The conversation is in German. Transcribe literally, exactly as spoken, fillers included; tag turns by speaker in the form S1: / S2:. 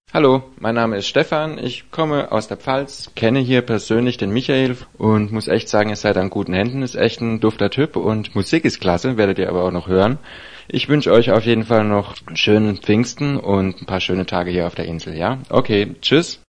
S1: Hallo, mein Name ist Stefan, ich komme aus der Pfalz, kenne hier persönlich den Michael und muss echt sagen, ihr seid an guten Händen, ist echt ein dufter Typ und Musik ist klasse, werdet ihr aber auch noch hören. Ich wünsche euch auf jeden Fall noch einen schönen Pfingsten und ein paar schöne Tage hier auf der Insel, ja? Okay, tschüss.